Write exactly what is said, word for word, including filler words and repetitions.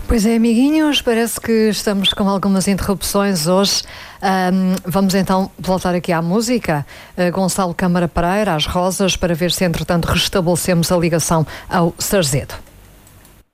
Pois é, amiguinhos, parece que estamos com algumas interrupções hoje. Um, vamos então voltar aqui à música. Uh, Gonçalo Câmara Pereira, às Rosas, para ver se entretanto restabelecemos a ligação ao Sarzedo.